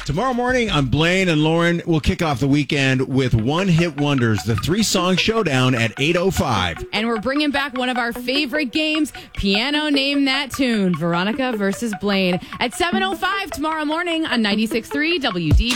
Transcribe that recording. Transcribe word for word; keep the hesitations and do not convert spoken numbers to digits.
Tomorrow morning on Blaine and Lauren, we'll kick off the weekend with One Hit Wonders, the three-song showdown at eight oh five. And we're bringing back one of our favorite games, Piano Name That Tune, Veronica versus Blaine, at seven oh five tomorrow morning on ninety-six point three W D.